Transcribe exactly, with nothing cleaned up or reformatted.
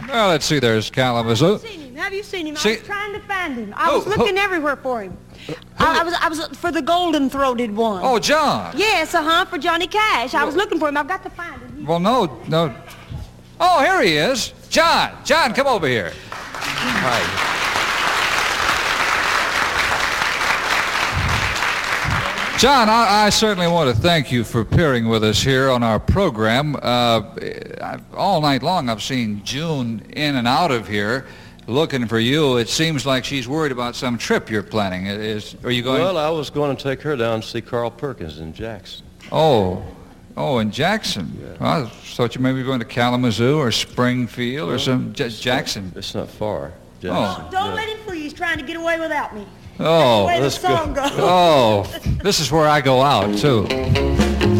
Well, let's see. There's Kalamazoo. Have you seen him? Have you seen him? See- I was trying to find him. I Who? was looking Who? everywhere for him. I, I was I was for the golden-throated one. Oh, John. Yes, uh-huh, for Johnny Cash. I was looking for him. I've got to find him. He- Well, no, no. Oh, here he is. John. John, come over here. Hi. John, I, I certainly want to thank you for appearing with us here on our program. Uh, I've, all night long I've seen June in and out of here looking for you. It seems like she's worried about some trip you're planning. Is, are you going? Well, I was going to take her down to see Carl Perkins in Jackson. Oh, oh, in Jackson. Yeah. Well, I thought you maybe going to Kalamazoo or Springfield or some J- Jackson. It's not far. Oh, Jackson. don't Yeah. let him fool you. He's trying to get away without me. Oh, That's the way the that's song good. goes. oh, this is where I go out too.